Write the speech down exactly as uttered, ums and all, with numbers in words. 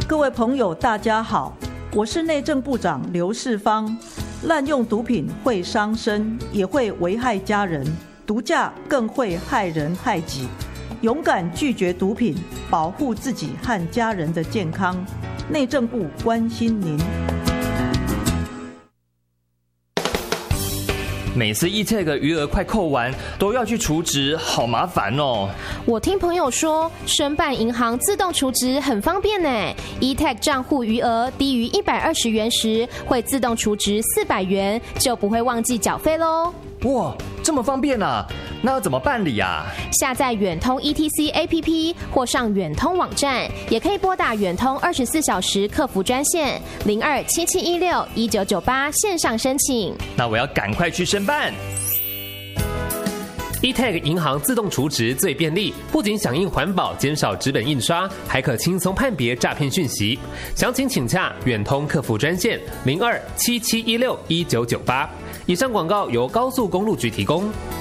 各位朋友，大家好，我是内政部长刘世芳。滥用毒品会伤身，也会危害家人，毒驾更会害人害己。勇敢拒绝毒品，保护自己和家人的健康。内政部关心您。 每次 E-Tag 余额快扣完，都要去储值，好麻烦哦。 我听朋友说，申办银行自动储值很方便呢。E-Tag 账户余额低于一百二十元时，会自动储值四百元，就不会忘记缴费喽。 哇，这么方便啊！那要怎么办理啊？ 下载远通 E T C A P P 或上远通网站，也可以拨打远通二十四小时客服专线零二七七一六一九九八线上申请。 那我要赶快去申办。 E-Tag 银行自动储值最便利，不仅响应环保，减少纸本印刷，还可轻松判别诈骗讯息。详情请洽远通客服专线零二七七一六一九九八。以上广告由高速公路局提供。